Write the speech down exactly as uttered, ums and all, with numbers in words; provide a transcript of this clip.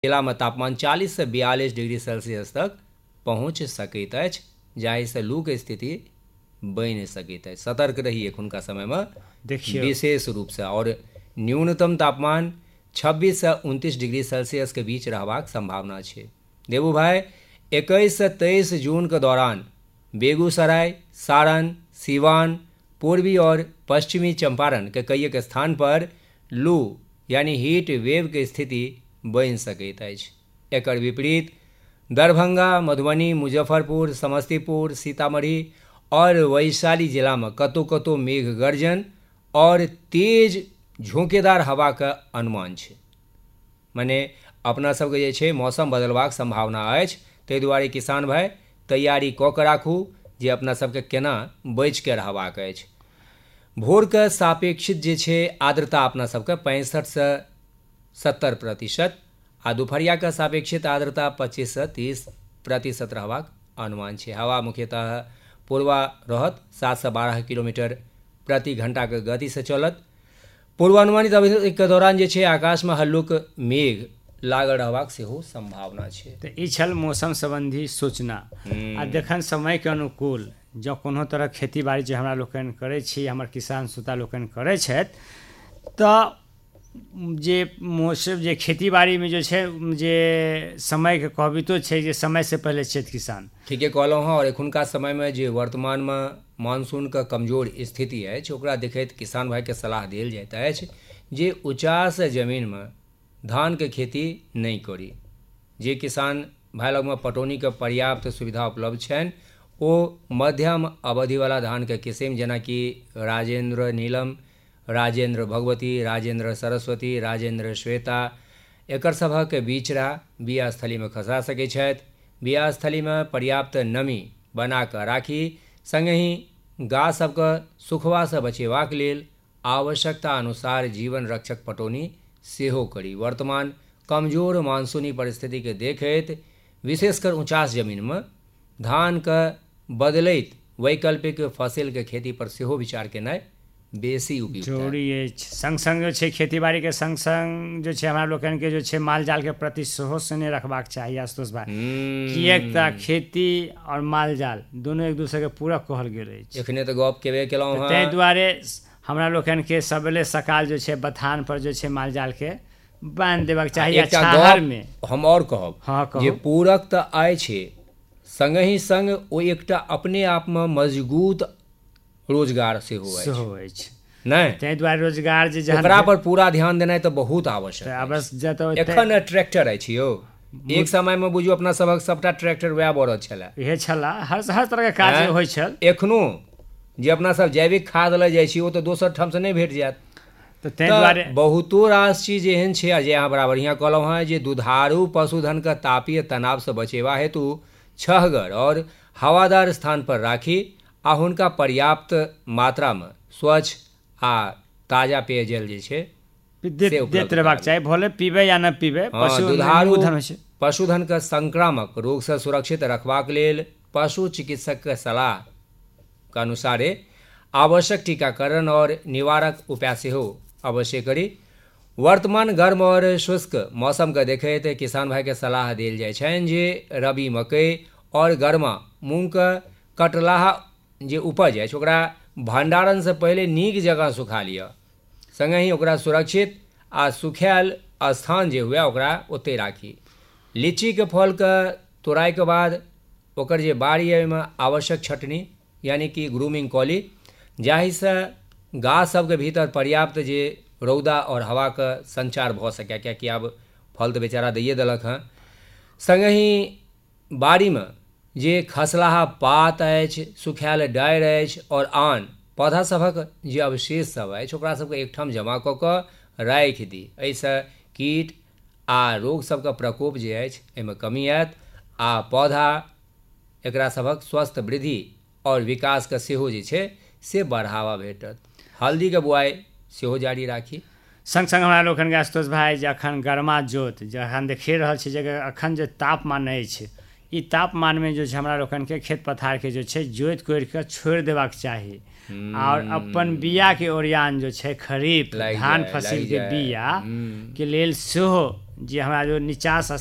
जिला में तापमान चालीस से बयालीस डिग्री सेल्सियस तक पहुँच सकैत अछि, जाहिसँ लू के स्थिति बनि सकैत अछि। सतर्क रही एखुनका समय में देखिए विशेष रूप से। और न्यूनतम तापमान छब्बीस से उनतीस डिग्री सेल्सियस के बीच रहबाक संभावना छै। देवू भाई इक्कीस से तेईस जून के दौरान बेगूसराय, सारण, सीवान, पूर्वी और पश्चिमी चंपारण के कई एक स्थान पर लू यानी हीट वेव के स्थिति बनि सकैत अछि। एकर विपरीत दरभंगा, मधुबनी, मुजफ्फरपुर, समस्तीपुर, सीतामढ़ी और वैशाली जिला में कतौ कतौ मेघ गर्जन और तेज झोंकेदार हवा के अनुमान छै। माने अपना सबके जे छै मौसम बदलबाक संभावना अछि, ताहि दुआरे किसान भाई तैयारी कऽ कऽ राखू जे अपना सबके केना बचि के रहबाक अछि। भोर के सापेक्षित जे छै आर्द्रता अपना सबके पैंसठ से सत्तर प्रतिशत आ दुपहरिया के सापेक्षित आर्द्रता पच्चीस से तीस प्रतिशत रहबाक अनुमान छै। हवा मुख्यतः पूर्वा रहत, सात से बारह किलोमीटर प्रति घंटा के गति से चलत। पूर्वानुमानित अवधि के दौरान जे छै आकाश में हल्लुक मेघ लागल रहबाक सेहो संभावना छै। तो ई छल मौसम संबंधी सूचना। आ जखन समय के अनुकूल जँ कोनो तरह खेती बाड़ी जे हमरा लोकनि करै छी, हमर किसान श्रोता लोकनि करै छथि, तऽ जे मौसम जे खेती बाड़ी में जे छै जे समय के कहबितो छै जे समय से पहले चेत किसान। ठीके कहलहुँ हँ। और एखुनका समय में जे वर्तमान में मानसून के कमजोर स्थिति अछि, ओकरा देखैत किसान भाई के सलाह देल जाइत अछि जे उचास जमीन में धान के खेती नहीं करी। जे किसान भाई लग में पटौनी के पर्याप्त सुविधा उपलब्ध छनि, ओ मध्यम अवधि वाला धान के किस्म जेना कि राजेंद्र नीलम, राजेंद्र भगवती, राजेंद्र सरस्वती, राजेंद्र श्वेता, एकर सभक बीचरा बिया स्थली में खसा सकै छथि। बिया स्थली में पर्याप्त नमी बना कऽ राखी, संगहि गाछ सबके सुखवा से बचेबाक लेल आवश्यकता अनुसार जीवन रक्षक पटौनी सेहो करी। वर्तमान कमजोर मानसूनी परिस्थिति के देखैत विशेषकर ऊंचास जमीन में धान के बदलैत वैकल्पिक फसिल के खेती पर सेहो विचार केनाइ बेसी उपयुक्त जरूरी अछि। संग संग जो छै खेती बाड़ी के संग संग जो छै हमरा लोकनि के जो छै माल जाल के प्रति सेहो स्नेह रखबाक चाही आशुतोष भाई। किएक तऽ खेती और माल जाल दोनों एक दूसरे के पूरक कहल गेल अछि। एखने तऽ गप केबे केलहुँ हँ। ताहि दुआरे हमरा लोकनि के सबेले सकाल जो छै बथान पर जो छै माल जाल के बांध देबाक चाही। छाहर में हम और कहब हाँ कहब जे पूरक तऽ आइ छै, संगहि संग ओ एकटा अपने आप में मजबूत रोजगार सेहो अछि। नहीं ताहि दुआरे रोजगार जे ओकरा पर पूरा ध्यान देनाइ तऽ बहुत आवश्यक अछि। एखन ट्रैक्टर अछि यौ, एक समय में बुझियौ अपना सबक सबटा ट्रैक्टर वएह बरद छलै, इहे छला, हर हर तरह के काज होइ छल। एखनो जे अपना सब जैविक खाद लऽ जाइ छी ओ तऽ दोसर ठाम से नहीं भेट जायत। तऽ ताहि दुआरे बहुतो रास चीज एहन छै जे अहाँ बड़ा बढ़िया कहलहुँ हँ जे दुधारू पशुधन के तापीय तनाव से बचेबा हेतु छहगर और हवादार स्थान पर राखी आ हुनका पर्याप्त मात्रा में स्वच्छ आ ताजा पेयजल जे छै देते रहबाक चाही, भले पीबे या न पीबे। दुधारू पशुधन के संक्रामक रोग से सुरक्षित रखबाक लेल पशु चिकित्सक के सलाह के अनुसारे आवश्यक टीकाकरण और निवारक उपाय सेहो अवश्य करी। वर्तमान गर्म और शुष्क मौसम के देखैत किसान भाई के सलाह देल जाइ छनि जे रबी मकई और गरमा मूंग के कटलाहा जे उपज अछि ओकरा भंडारण से पहले नीक जगह सुखा लिअ, संगहि ओकरा सुरक्षित आ सुखायल स्थान जे हुए ओकरा ओते राखी। लीची के फल के तोड़ाई के बाद ओकर जे बाड़ी है ओहिमे आवश्यक छटनी यानी कि ग्रूमिंग कॉली, जाहि से गाछ सबके भीतर पर्याप्त जे रौदा और हवा के संचार भऽ सकै, कियाकि आब फल तऽ बेचारा दैए देलक हँ। संगहि बाड़ी में जे खसलाहा पात अछि, सुखायल डारि अछि और आन पौधा सभक जे अवशेष सब अछि ओकरा सबके एकठाम जमा कऽ कऽ राखि दी। एहिसँ कीट आ रोग सबके प्रकोप जे अछि एहिमे कमी आयत आ पौधा एकरा सभक स्वस्थ वृद्धि और विकास के सेहो जे छै से बढ़ावा भेटत। हल्दी के बुआई सेहो जारी राखी। संग संग हमरा लोकनि के आशुतोष भाई जे अखन गर्मा जोत जखन देखि रहल छी जे अखन जे तापमान अछि, ई तापमान में जो छै हमरा लोकनि के खेत पथार के जो छै जोत कोड़ि के छोड़ि देबाक चाही और अपन बिया के ओरियान जो छै खरीफ धान फसिल के बिया के लेल सेहो जे हमरा जो निचास